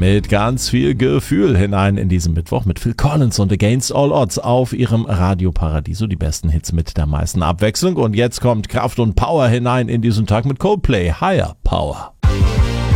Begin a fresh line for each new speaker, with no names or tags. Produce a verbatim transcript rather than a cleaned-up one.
mit ganz viel Gefühl hinein in diesen Mittwoch mit Phil Collins und Against All Odds auf ihrem Radio Paradiso. Die besten Hits mit der meisten Abwechslung. Und jetzt kommt Kraft und Power hinein in diesen Tag mit Coldplay. Higher Power.